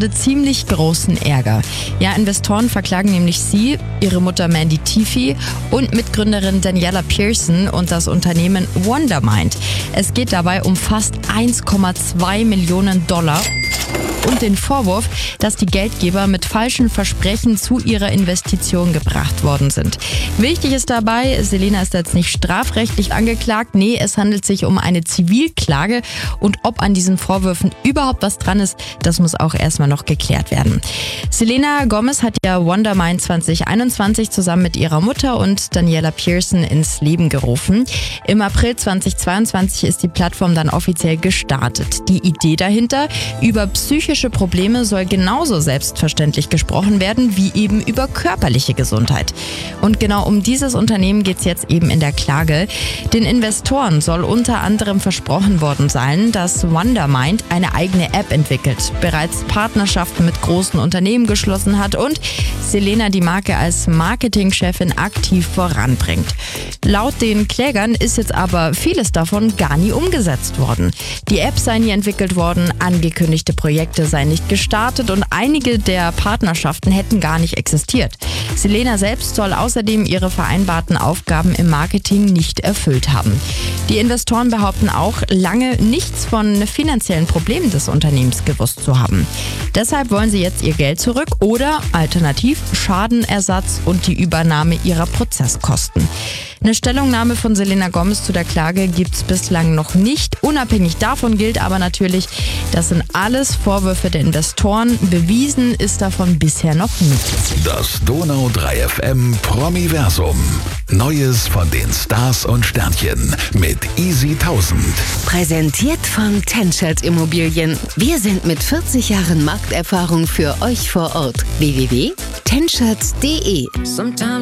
gerade ziemlich großen Ärger. Ja, Investoren verklagen nämlich sie, ihre Mutter Mandy Teefey und Mitgründerin Daniela Pearson und das Unternehmen Wondermind. Es geht dabei um fast 1,2 Millionen Dollar. Und den Vorwurf, dass die Geldgeber mit falschen Versprechen zu ihrer Investition gebracht worden sind. Wichtig ist dabei, Selena ist jetzt nicht strafrechtlich angeklagt. Nee, es handelt sich um eine Zivilklage. Und ob an diesen Vorwürfen überhaupt was dran ist, das muss auch erstmal noch geklärt werden. Selena Gomez hat ja Wondermind 2021 zusammen mit ihrer Mutter und Daniela Pearson ins Leben gerufen. Im April 2022 ist die Plattform dann offiziell gestartet. Die Idee dahinter: über psychische Probleme soll genauso selbstverständlich gesprochen werden wie eben über körperliche Gesundheit. Und genau um dieses Unternehmen geht es jetzt eben in der Klage. Den Investoren soll unter anderem versprochen worden sein, dass Wondermind eine eigene App entwickelt, bereits Partnerschaften mit großen Unternehmen geschlossen hat und Selena die Marke als Marketingchefin aktiv voranbringt. Laut den Klägern ist jetzt aber vieles davon gar nie umgesetzt worden. Die App sei nie entwickelt worden, angekündigte Projekte seien nicht gestartet und einige der Partnerschaften hätten gar nicht existiert. Selena selbst soll außerdem ihre vereinbarten Aufgaben im Marketing nicht erfüllt haben. Die Investoren behaupten auch, lange nichts von finanziellen Problemen des Unternehmens gewusst zu haben. Deshalb wollen sie jetzt ihr Geld zurück oder alternativ Schadenersatz und die Übernahme ihrer Prozesskosten. Eine Stellungnahme von Selena Gomez zu der Klage gibt es bislang noch nicht. Unabhängig davon gilt aber natürlich, das sind alles Vorwürfe der Investoren. Bewiesen ist davon bisher noch nichts. Das Donau 3 FM Promiversum. Neues von den Stars und Sternchen mit Easy 1000. Präsentiert von Tenschert Immobilien. Wir sind mit 40 Jahren Markterfahrung für euch vor Ort. www.tenschert.de